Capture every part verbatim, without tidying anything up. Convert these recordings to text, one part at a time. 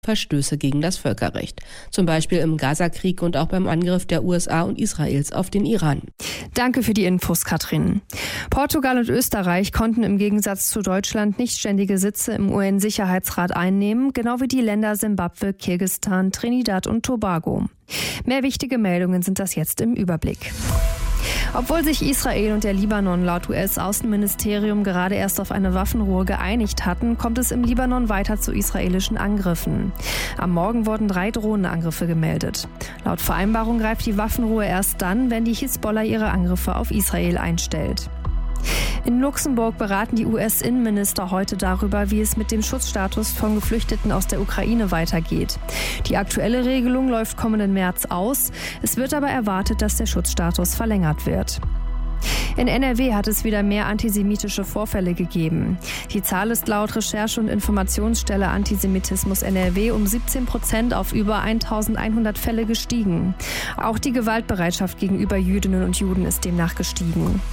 Verstöße gegen das Völkerrecht. Zum Beispiel im Gaza-Krieg und auch beim Angriff der U S A und Israels auf den Iran. Danke für die Infos, Katrin. Portugal und Österreich konnten im Gegensatz zu Deutschland nicht ständige Sitze im U N-Sicherheitsrat einnehmen, genau wie die Länder Simbabwe, Kirgisistan, Trinidad und Tobago. Mehr wichtige Meldungen sind das jetzt im Überblick. Obwohl sich Israel und der Libanon laut U S-Außenministerium gerade erst auf eine Waffenruhe geeinigt hatten, kommt es im Libanon weiter zu israelischen Angriffen. Am Morgen wurden drei Drohnenangriffe gemeldet. Laut Vereinbarung greift die Waffenruhe erst dann, wenn die Hisbollah ihre Angriffe auf Israel einstellt. In Luxemburg beraten die U S-Innenminister heute darüber, wie es mit dem Schutzstatus von Geflüchteten aus der Ukraine weitergeht. Die aktuelle Regelung läuft kommenden März aus. Es wird aber erwartet, dass der Schutzstatus verlängert wird. In N R W hat es wieder mehr antisemitische Vorfälle gegeben. Die Zahl ist laut Recherche- und Informationsstelle Antisemitismus N R W um siebzehn Prozent auf über eintausendeinhundert Fälle gestiegen. Auch die Gewaltbereitschaft gegenüber Jüdinnen und Juden ist demnach gestiegen.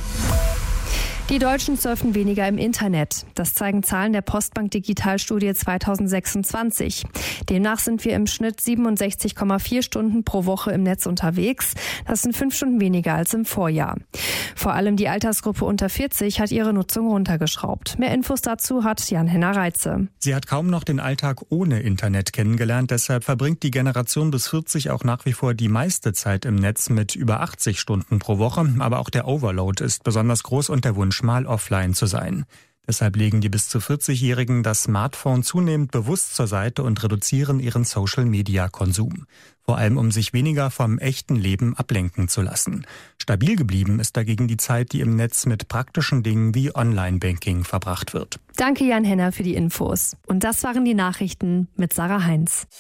Die Deutschen surfen weniger im Internet. Das zeigen Zahlen der Postbank Digitalstudie zweitausendsechsundzwanzig. Demnach sind wir im Schnitt siebenundsechzig Komma vier Stunden pro Woche im Netz unterwegs. Das sind fünf Stunden weniger als im Vorjahr. Vor allem die Altersgruppe unter vierzig hat ihre Nutzung runtergeschraubt. Mehr Infos dazu hat Jan-Henner Reitze. Sie hat kaum noch den Alltag ohne Internet kennengelernt. Deshalb verbringt die Generation bis vierzig auch nach wie vor die meiste Zeit im Netz mit über achtzig Stunden pro Woche. Aber auch der Overload ist besonders groß und der Wunsch, mal offline zu sein. Deshalb legen die bis zu vierzig-Jährigen das Smartphone zunehmend bewusst zur Seite und reduzieren ihren Social-Media-Konsum. Vor allem, um sich weniger vom echten Leben ablenken zu lassen. Stabil geblieben ist dagegen die Zeit, die im Netz mit praktischen Dingen wie Online-Banking verbracht wird. Danke, Jan Henner, für die Infos. Und das waren die Nachrichten mit Sarah Heinz.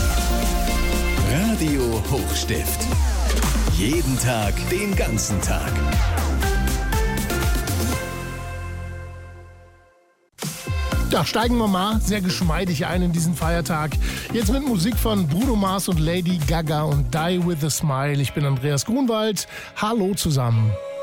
Radio Hochstift. Jeden Tag, den ganzen Tag. Ja, steigen wir mal sehr geschmeidig ein in diesen Feiertag. Jetzt mit Musik von Bruno Mars und Lady Gaga und Die With A Smile. Ich bin Andreas Grunwald. Hallo zusammen.